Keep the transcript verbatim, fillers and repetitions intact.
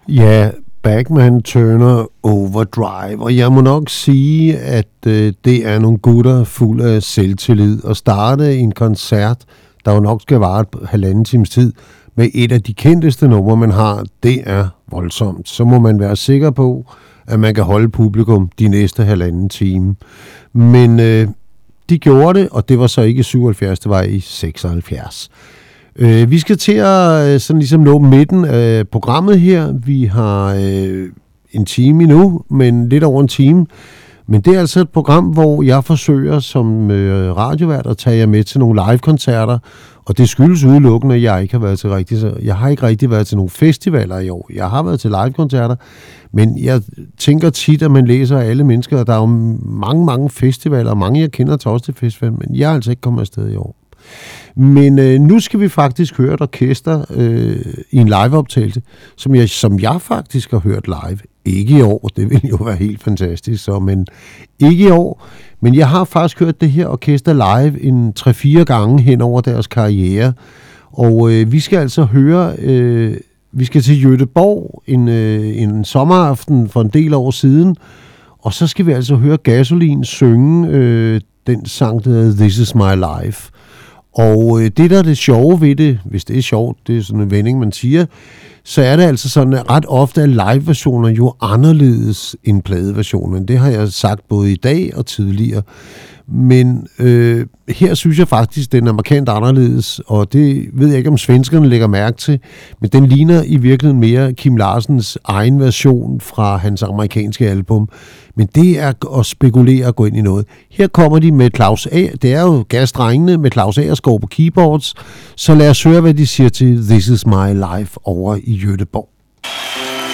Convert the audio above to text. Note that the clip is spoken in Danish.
Ja, Bachman Turner Overdrive, og jeg må nok sige, at øh, det er nogle gutter fuld af selvtillid. At starte en koncert, der jo nok skal vare et halvanden times tid, med et af de kendteste numre, man har, det er voldsomt. Så må man være sikker på, at man kan holde publikum de næste halvanden time. Men øh, de gjorde det, og det var så ikke i syvoghalvfjerds, det var i seksoghalvfjerds. Øh, vi skal til at sådan ligesom nå midten af programmet her. Vi har øh, en time endnu, men lidt over en time. Men det er altså et program, hvor jeg forsøger som øh, radiovært at tage jer med til nogle live-koncerter, og det skyldes udelukkende, at jeg ikke har været til rigtig, så jeg har ikke rigtig været til nogle festivaler i år. Jeg har været til live-koncerter, men jeg tænker tit, at man læser alle mennesker, og der er jo mange, mange festivaler, og mange jeg kender tager også til festival, men jeg er altså ikke kommet afsted i år. Men øh, nu skal vi faktisk høre et orkester øh, i en liveoptagelse, som jeg, som jeg faktisk har hørt live. Ikke i år, det ville jo være helt fantastisk, så, men ikke i år. Men jeg har faktisk hørt det her orkester live en tre-fire gange hen over deres karriere. Og øh, vi skal altså høre, øh, vi skal til Göteborg en, øh, en sommeraften for en del år siden. Og så skal vi altså høre Gasolin synge øh, den sang, der hedder This Is My Life. Og øh, det, der er det sjove ved det, hvis det er sjovt, det er sådan en vending, man siger, så er det altså sådan, at ret ofte er live-versioner jo anderledes end pladeversionen. Det har jeg sagt både i dag og tidligere. Men øh, her synes jeg faktisk, den er markant anderledes, og det ved jeg ikke, om svenskerne lægger mærke til, men den ligner i virkeligheden mere Kim Larsens egen version fra hans amerikanske album. Men det er at spekulere og gå ind i noget. Her kommer de med Claus A. Det er jo Gasdrengene med Claus Agerskov på keyboards, så lad os høre, hvad de siger til This Is My Life over i Göteborg.